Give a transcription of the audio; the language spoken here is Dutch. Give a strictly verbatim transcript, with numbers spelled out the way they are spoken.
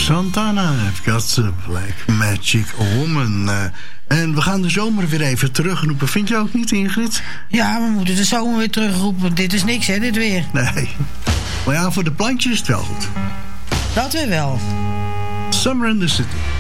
Santana, I've got a black magic woman. Uh, en we gaan de zomer weer even terugroepen. Vind je ook niet, Ingrid? Ja, we moeten de zomer weer terugroepen. Dit is niks, hè, dit weer. Nee. Maar ja, voor de plantjes is het wel goed. Dat weer wel. Summer in the City.